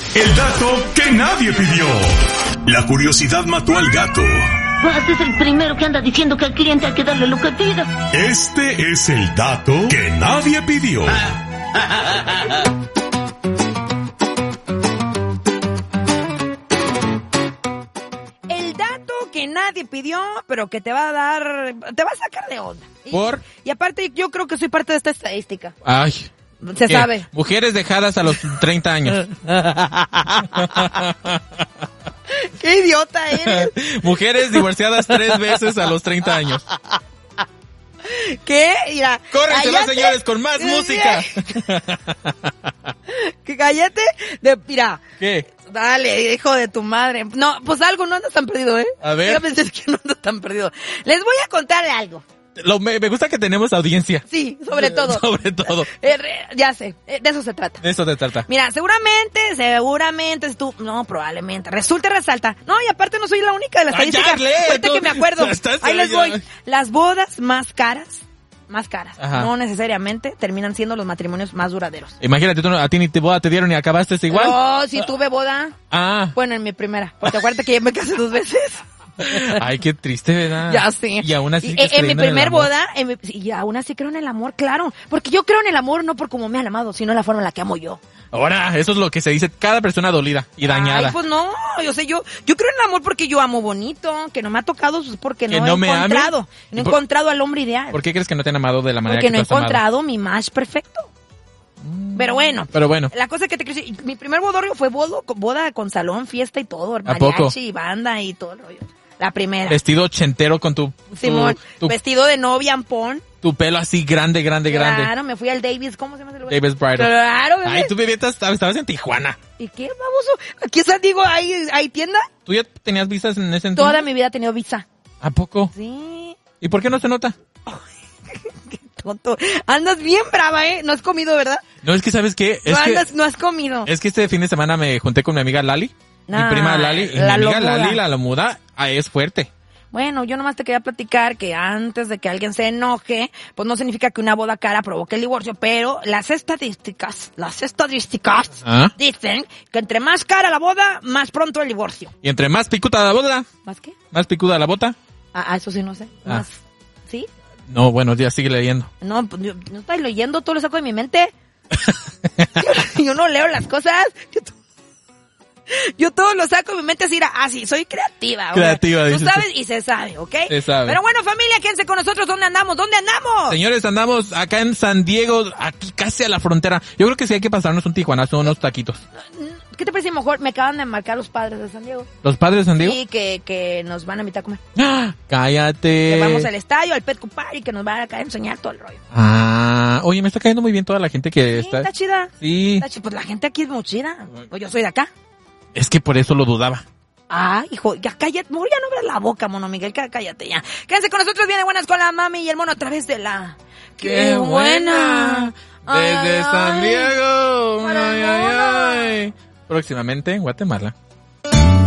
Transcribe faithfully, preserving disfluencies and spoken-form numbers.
El dato que nadie pidió. La curiosidad mató al gato. Este es el primero que anda diciendo que al cliente hay que darle lo que pida. Este es el dato que nadie pidió. El dato que nadie pidió, pero que te va a dar, te va a sacar de onda. Y, ¿Por? Y aparte yo creo que soy parte de esta estadística. Ay. Se ¿Qué? sabe. Mujeres dejadas a los treinta años. ¡Qué idiota eres! Mujeres divorciadas tres veces a los treinta años. ¿Qué? Mira. ¡Córrensela, señores, con más música! Que cállate. De, mira. ¿Qué? Dale, hijo de tu madre. No, pues algo no andas tan perdido, ¿eh? A ver. Déjame decir que no andas tan perdido. Les voy a contar algo. Lo, me, me gusta que tenemos audiencia. Sí, sobre todo. Sobre todo. Eh, re- ya sé, eh, de eso se trata. De eso se trata. Mira, seguramente, seguramente tú, no, probablemente, resulta y resalta. No, y aparte no soy la única de la Ay, estadística. ya, lee, Ahorita tú. que me acuerdo. Estás- Ahí les ya. voy. Las bodas más caras, más caras, Ajá. no necesariamente terminan siendo los matrimonios más duraderos. Imagínate, tú, no- a ti ni te boda te dieron y acabaste igual. Oh, si tuve boda, Ah. bueno, en mi primera, porque acuérdate que yo me casé dos veces. Ay, qué triste, ¿verdad? Ya sí. Y aún así Y, sigues en mi creyendo en el primer amor. boda, en mi- y aún así creo en el amor, claro. Porque yo creo en el amor no por cómo me han amado, sino en la forma en la que amo yo. Ahora, eso es lo que se dice cada persona dolida y dañada. Ay, pues no, yo sé, yo, yo creo en el amor porque yo amo bonito, que no me ha tocado, pues porque ¿Que no, no he me ame? encontrado, no he ¿Por- encontrado al hombre ideal. ¿Por qué crees que no te han amado de la manera Porque que no he tú has amado? encontrado mi match perfecto. Pero bueno, Pero bueno. la cosa que te quiero decir, mi primer bodorrio fue bodo, boda con salón, fiesta y todo, ¿A poco? mariachi y banda y todo el rollo. La primera. Vestido ochentero con tu, tu, Simón, tu, vestido de novia ampón. tu pelo así grande, grande, grande. Claro, me fui al Davis, ¿cómo se llama ese lugar? Davis Bridal. Claro, bebé. Ay, tú vivías, estabas en Tijuana. ¿Y qué, baboso? Aquí en San Diego hay, hay tienda. ¿Tú ya tenías visas en ese entonces? Toda mi vida he tenido visa. ¿A poco? Sí. ¿Y por qué no se nota? Qué tonto. Andas bien brava, ¿eh? No has comido, ¿verdad? No, es que, ¿sabes qué? Es no, que, andas, no has comido. es que este fin de semana me junté con mi amiga Lali. Nah, mi prima Lali. Y la mi amiga lomuda. Lali, la lomuda, ah, es fuerte. Bueno, yo nomás te quería platicar que antes de que alguien se enoje, pues no significa que una boda cara provoque el divorcio, pero las estadísticas, las estadísticas ¿Ah? dicen que entre más cara la boda, más pronto el divorcio. Y entre más picuda la boda, ¿Más qué? más picuda la bota. Ah, ah, eso sí no sé. Ah. Más. ¿Sí? No, bueno, ya sigue leyendo. No, pues yo no estoy leyendo, todo lo saco de mi mente. yo, yo no leo las cosas. Yo, to- yo todo lo saco de mi mente así, ah, sí, soy creativa. Creativa, o sea, dices tú sabes tú. y se sabe, ¿ok? Se sabe. Pero bueno, familia, quédense con nosotros. ¿Dónde andamos? ¿Dónde andamos? Señores, andamos acá en San Diego, aquí casi a la frontera. Yo creo que sí hay que pasarnos un tijuanazo, unos taquitos. ¿Qué te parece mejor? Me acaban de marcar los padres de San Diego. ¿Los padres de San Diego? Sí, que, que nos van a invitar a comer. ¡Ah! Cállate. Que vamos al estadio, al Pet Cupar y que nos van a caer a enseñar todo el rollo. Ah, oye, me está cayendo muy bien toda la gente que Sí, está. está chida. Sí, Está chi- Pues la gente aquí es muy chida. Pues yo soy de acá. es que por eso lo dudaba. Ah, hijo, ya cállate, ya no abras la boca, mono Miguel, cá- cállate ya. Quédense con nosotros, viene buenas con la mami y el mono a través de la... ¡Qué buena! Desde Ay, San ay. Diego. Para Ay, el ay, mono. ay. Próximamente en Guatemala.